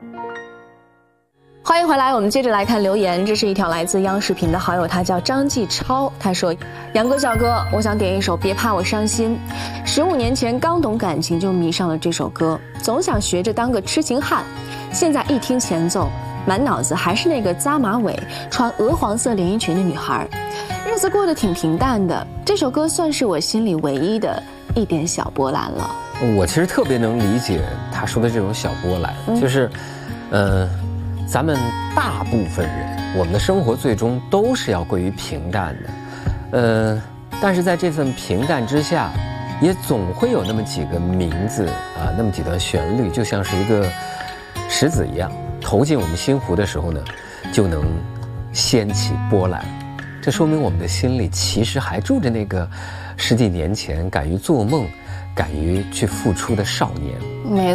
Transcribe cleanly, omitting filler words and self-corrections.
欢迎回来，我们接着来看留言。这是一条来自央视频的好友，他叫张继超。他说：“杨哥、小哥，我想点一首《别怕我伤心》。15年前刚懂感情就迷上了这首歌，总想学着当个痴情汉。现在一听前奏，满脑子还是那个扎马尾、穿鹅黄色连衣裙的女孩，日子过得挺平淡的。这首歌算是我心里唯一的一点小波澜了。” 我其实特别能理解他说的这种小波澜，就是，咱们大部分人，我们的生活最终都是要归于平淡的，但是在这份平淡之下，也总会有那么几个名字啊，那么几段旋律，就像是一个石子一样，投进我们心湖的时候呢，就能掀起波澜。这说明我们的心里其实还住着那个10几年前敢于做梦、敢于去付出的少年。 没